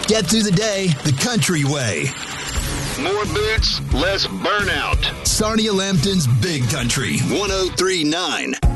Get through the day the country way. More boots, less burnout. Sarnia Lambton's Big Country 103.9.